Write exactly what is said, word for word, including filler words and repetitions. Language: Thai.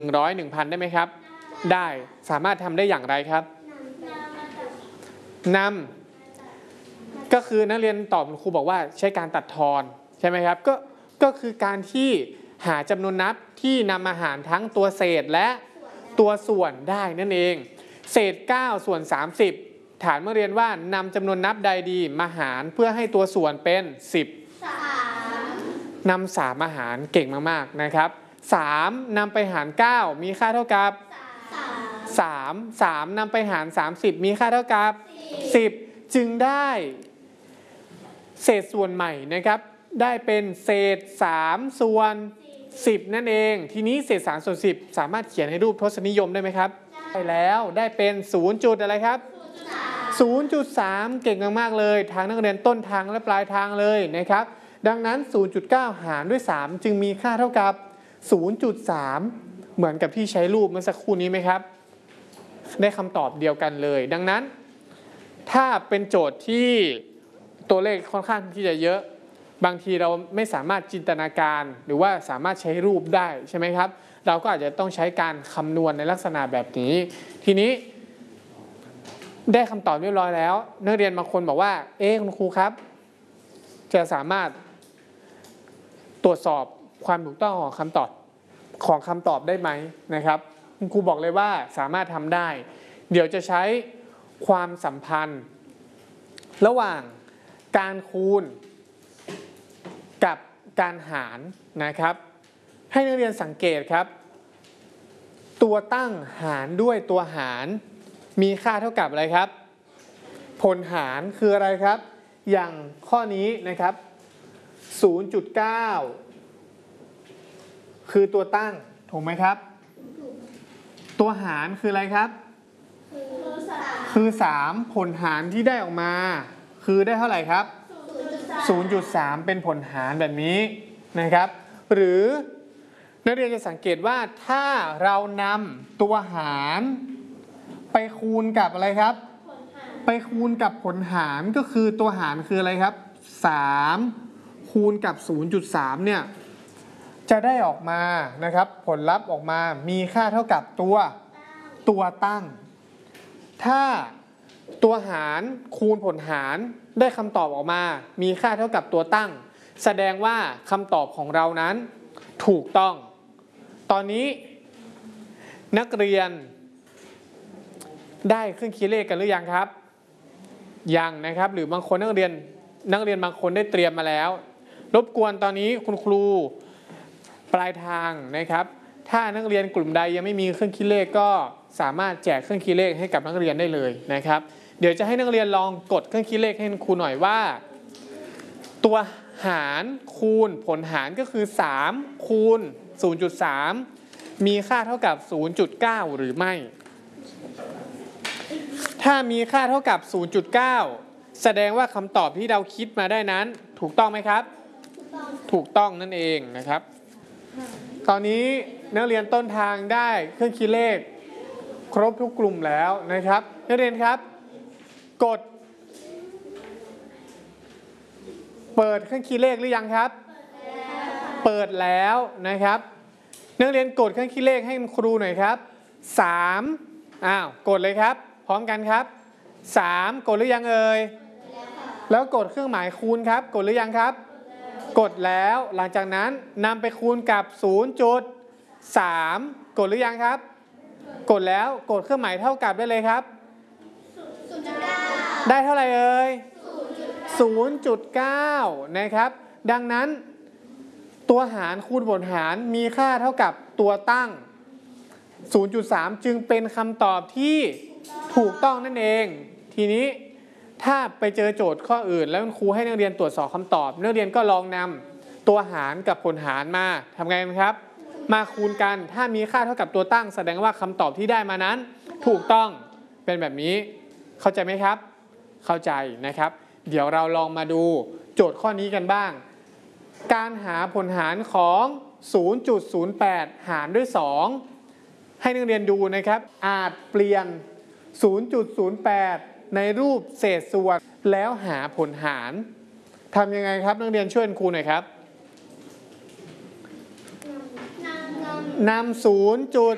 หนึ่งร้อย หนึ่งพัน ได้ไหมครับได้สามารถทำได้อย่างไรครับนำก็คือนักเรียนตอบครูบอกว่าใช้การตัดทอนใช่ไหมครับก็ก็คือการที่หาจำนวนนับที่นำมาหารทั้งตัวเศษและตัวส่วนได้นั่นเองเศษเก้าส่วนสามสิบฐานเมื่อเรียนว่านำจำนวนนับใดดีมาหารเพื่อให้ตัวส่วนเป็นสิบนำสามมาหารเก่งมากๆนะครับสามนำไปหารเก้ามีค่าเท่ากับสาม สามนำไปหารสามสิบมีค่าเท่ากับสิบจึงได้เศษส่วนใหม่นะครับได้เป็นเศษสามส่วนสิบนั่นเองทีนี้เศษสามส่วนสิบสามารถเขียนให้รูปทศนิยมได้ไหมครับได้แล้วได้เป็นศูนย์จุดอะไรครับ ศูนย์จุดสาม เก่งมากๆเลยทางนักเรียนต้นทางและปลายทางเลยนะครับดังนั้น ศูนย์จุดเก้า หารด้วยสามจึงมีค่าเท่ากับ ศูนย์จุดสาม เหมือนกับที่ใช้รูปเมื่อสักครู่นี้ไหมครับได้คำตอบเดียวกันเลยดังนั้นถ้าเป็นโจทย์ที่ตัวเลขค่อนข้างที่จะเยอะบางทีเราไม่สามารถจินตนาการหรือว่าสามารถใช้รูปได้ใช่ไหมครับเราก็อาจจะต้องใช้การคำนวณในลักษณะแบบนี้ทีนี้ได้คำตอบเรียบร้อยแล้วนักเรียนบางคนบอกว่าเอ๊ะคุณครูครับจะสามารถตรวจสอบความถูกต้องของคำตอบของคำตอบได้ไหมนะครับคุณครูบอกเลยว่าสามารถทำได้เดี๋ยวจะใช้ความสัมพันธ์ระหว่างการคูณกับการหารนะครับให้นักเรียนสังเกตครับตัวตั้งหารด้วยตัวหารมีค่าเท่ากับอะไรครับผลหารคืออะไรครับอย่างข้อนี้นะครับ ศูนย์จุดเก้า คือตัวตั้งถูกไหมครับตัวหารคืออะไรครับคือสามผลหารที่ได้ออกมาคือได้เท่าไหร่ครับ ศูนย์จุดสาม เป็นผลหารแบบนี้นะครับหรือนักเรียนจะสังเกตว่าถ้าเรานำตัวหารไปคูณกับอะไรครับไปคูณกับผลหารก็คือตัวหารคืออะไรครับสามคูณกับ ศูนย์จุดสาม เนี่ยจะได้ออกมานะครับผลลัพธ์ออกมามีค่าเท่ากับตัวตัวตั้งถ้าตัวหารคูณผลหารได้คำตอบออกมามีค่าเท่ากับตัวตั้งแสดงว่าคำตอบของเรานั้นถูกต้องตอนนี้นักเรียนได้เครื่องคิดเลขกันหรือยังครับยังนะครับหรือบางคนนักเรียนนักเรียนบางคนได้เตรียมมาแล้วรบกวนตอนนี้คุณครูปลายทางนะครับถ้านักเรียนกลุ่มใดยังไม่มีเครื่องคิดเลขก็สามารถแจกเครื่องคิดเลขให้กับนักเรียนได้เลยนะครับเดี๋ยวจะให้นักเรียนลองกดเครื่องคิดเลขให้ครูหน่อยว่าตัวหารคูณผลหารก็คือสามคูณ ศูนย์จุดสาม มีค่าเท่ากับ ศูนย์จุดเก้า หรือไม่ถ้ามีค่าเท่ากับ ศูนย์จุดเก้า แสดงว่าคำตอบที่เราคิดมาได้นั้นถูกต้องไหมครับถูกต้องนั่นเองนะครับตอนนี้นักเรียนต้นทางได้เครื่องคิดเลขครบทุกกลุ่มแล้วนะครับนักเรียนครับกดเปิดเครื่องคิดเลขหรือยังครับเปิดแล้วนะครับนักเรียนกดเครื่องคิดเลขให้ครูหน่อยครับสามอ้าวกดเลยครับพร้อมกันครับสามกดหรือยังเอ่ยแล้วกดเครื่องหมายคูณครับกดหรือยังครับกดแล้วหลังจากนั้นนำไปคูณกับ ศูนย์จุดสาม กดหรือยังครับกดแล้วกดเครื่องหมายเท่ากับได้เลยครับได้เท่าไหร่เอ่ย ศูนย์จุดเก้า นะครับดังนั้นตัวหารคูณผลหารมีค่าเท่ากับตัวตั้ง ศูนย์จุดสาม จึงเป็นคำตอบที่ถูกต้องนั่นเองทีนี้ถ้าไปเจอโจทย์ข้ออื่นแล้วครูให้นักเรียนตรวจสอบคำตอบนักเรียนก็ลองนำตัวหารกับผลหารมาทำไงครับมาคูณกันถ้ามีค่าเท่ากับตัวตั้งแสดงว่าคำตอบที่ได้มานั้นถูกต้องเป็นแบบนี้เข้าใจไหมครับเข้าใจนะครับเดี๋ยวเราลองมาดูโจทย์ข้อนี้กันบ้างการหาผลหารของ ศูนย์จุดศูนย์แปด หารด้วยสองให้นักเรียนดูนะครับอาจเปลี่ยน ศูนย์จุดศูนย์แปด ในรูปเศษส่วนแล้วหาผลหารทำยังไงครับนักเรียนช่วยครูหน่อยครับนำ ศูนย์จุด